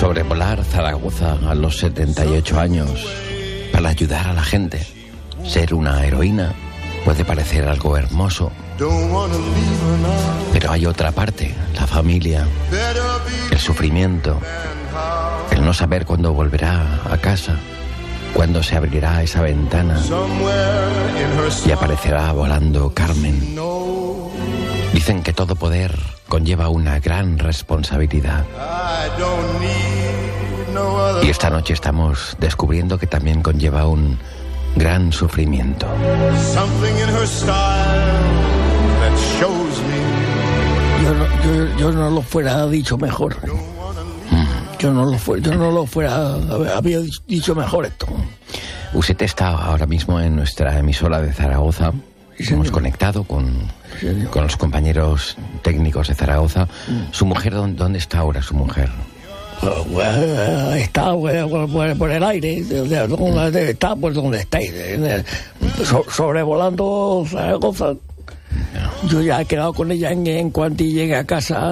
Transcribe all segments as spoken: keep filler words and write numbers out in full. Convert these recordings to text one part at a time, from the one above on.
Sobrevolar Zaragoza a los setenta y ocho años para ayudar a la gente. Ser una heroína puede parecer algo hermoso, pero hay otra parte, la familia, el sufrimiento, el no saber cuándo volverá a casa, cuándo se abrirá esa ventana y aparecerá volando Carmen. Dicen que todo poder conlleva una gran responsabilidad. Y esta noche estamos descubriendo que también conlleva un gran sufrimiento. Yo no, yo, yo no lo fuera dicho mejor. Yo no lo fuera, yo no lo fuera había dicho mejor esto. Usted está ahora mismo en nuestra emisora de Zaragoza. Sí, hemos conectado con, sí, con los compañeros técnicos de Zaragoza. Mm. ¿Su mujer dónde, dónde está ahora su mujer? Uh, well, está well, por, por el aire, está por donde está, so, sobrevolando Zaragoza. No. Yo ya he quedado con ella en, en cuanto llegue a casa,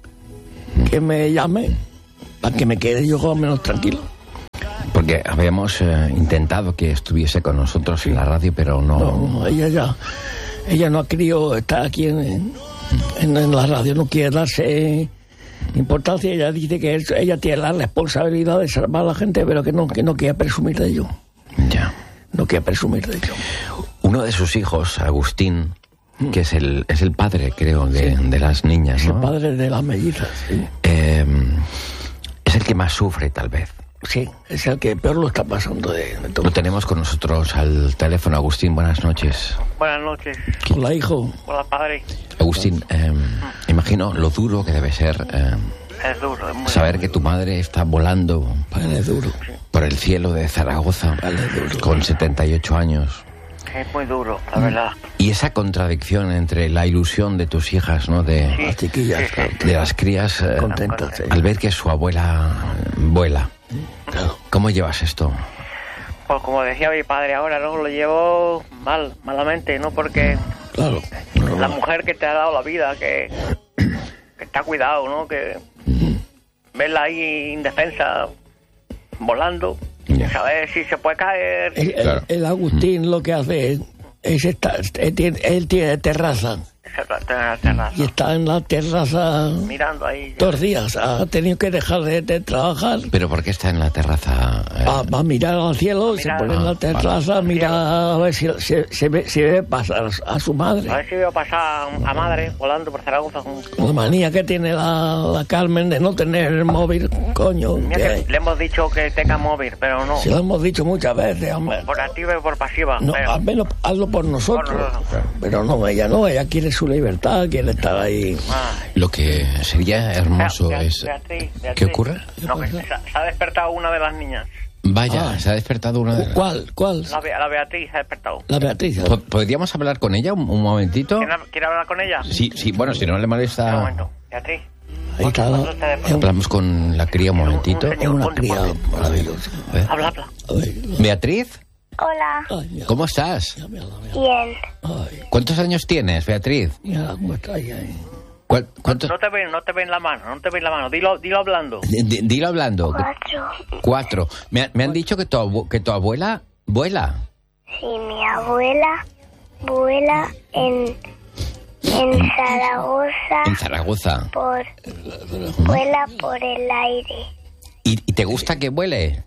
que me llame, para que me quede yo más o menos tranquilo. Porque habíamos eh, intentado que estuviese con nosotros en la radio, pero no... No, no ella ya, ella no ha querido estar aquí en, en, en la radio, no quiere darse importancia. Ella dice que es, ella tiene la responsabilidad de salvar a la gente, pero que no, que no quiere presumir de ello. Ya. No quiere presumir de ello. Uno de sus hijos, Agustín, mm. que es el, es el padre, creo, de, sí. de las niñas, ¿no? Es el padre de las mellizas, sí. Eh, es el que más sufre, tal vez. Sí, es el que peor lo está pasando de, de todo. Lo tenemos con nosotros al teléfono. Agustín, buenas noches. Buenas noches. Hola, hijo. Hola, padre. Agustín, eh, mm. imagino lo duro que debe ser eh, es duro, es muy saber duro. que tu madre está volando vale, duro. por el cielo de Zaragoza, vale, duro. con setenta y ocho años. Es muy duro, la verdad. Y esa contradicción entre la ilusión de tus hijas, ¿no? De Sí, las chiquillas, sí, sí. de las crías, eh, contentas. Sí. al ver que su abuela vuela. Claro. ¿Cómo llevas esto? Pues como decía mi padre ahora, ¿no? Lo llevo mal, malamente, ¿no? Porque Claro. la mujer que te ha dado la vida, que, que te ha cuidado, ¿no? Que verla ahí indefensa, volando, Ya. saber si se puede caer. El, el, Claro. el Agustín lo que hace es, es estar, él, tiene, él tiene terraza Se trata en la terraza, y está en la terraza mirando ahí. dos días. Ha tenido que dejar de, de trabajar. ¿Pero por qué está en la terraza? Eh, Va, va a mirar al cielo, se Mirar. pone en la terraza, mira a ver si se, se ve, si ve pasar a su A madre. ver si veo pasar a madre volando por Zaragoza. La manía que tiene la, la Carmen de no tener el móvil, coño. Mira Que, que le hemos dicho que tenga móvil, pero no. se lo hemos dicho muchas veces, hombre. Por activa y por pasiva. No, pero... al menos hazlo por nosotros. Por nosotros. Pero no, ella no, ella quiere su libertad, quiere estar ahí. Ah. Lo que sería hermoso Bea- es... Beatriz, Beatriz. ¿Qué ocurre? No, que se, se ha despertado una de las niñas. Vaya, Ah. se ha despertado una de... ¿Cuál? ¿Cuál? La, Be- la Beatriz se ha despertado. La Beatriz. Po- ¿Podríamos hablar con ella un, un momentito? ¿Quiere, quiere hablar con ella? Sí, sí, bueno, si no le Un molesta... momento. Beatriz. Ahí está. ¿Cuánto está de Es, Hablamos con la cría un momentito. es una cría maravillosa. ¿Eh? Habla, habla. Ay, Beatriz, Hola, ay, mira, ¿cómo estás? mira, mira, mira. bien. Ay, ¿Cuántos años tienes, Beatriz? mira cómo está ahí. ahí. ¿Cuál- ¿Cuántos? No te ven, no te ven la mano, no te ven la mano. Dilo, dilo hablando. D- d- Dilo hablando. Cuatro. Cuatro. Me, ha- me han dicho que tu, abu- que tu abuela vuela. Sí, mi abuela vuela en, en Zaragoza En Zaragoza. por vuela por el aire ¿Y, y te gusta que vuele?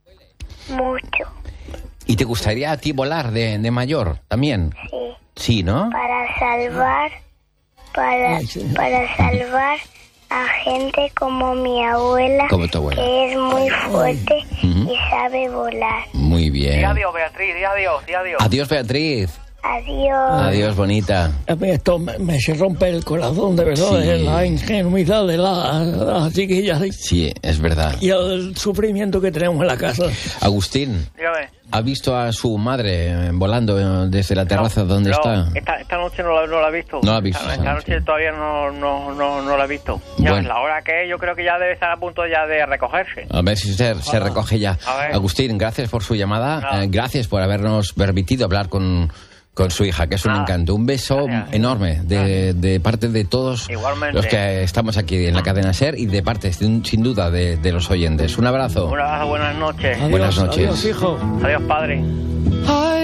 mucho. ¿Y te gustaría a ti volar de, de mayor también? Sí, Sí, ¿no? para salvar para Ay, sí. para salvar a gente como mi abuela, Como tu abuela. que es muy fuerte Ujú. y sabe volar. Muy Di bien. adiós, Beatriz, di adiós, di adiós. Adiós, Beatriz. Adiós. Adiós, bonita. A mí esto me, me se rompe el corazón, de verdad, Sí. de la ingenuidad de la- de las chiquillas Sí, es verdad. y el sufrimiento que tenemos en la casa. Agustín, Dígame. ¿ha visto a su madre eh, volando eh, desde la terraza donde No, está? Esta, esta noche no la, no la he visto. No la ha visto Esta, esta esta noche. noche todavía no, no, no, no la he visto. Ya Bueno. ves, la hora que es, yo creo que ya debe estar a punto ya de recogerse. A ver si se, se recoge ya. A ver. Agustín, gracias por su llamada. No. eh, gracias por habernos permitido hablar con, con su hija, que es un Ah, encanto. Un beso gracias. enorme de, de parte de todos Igualmente. los que estamos aquí en la cadena SER y de parte, sin, sin duda, de, de los oyentes. Un abrazo. Un abrazo, buenas noches. Adiós, Buenas noches. Adiós, hijo. Adiós, padre. I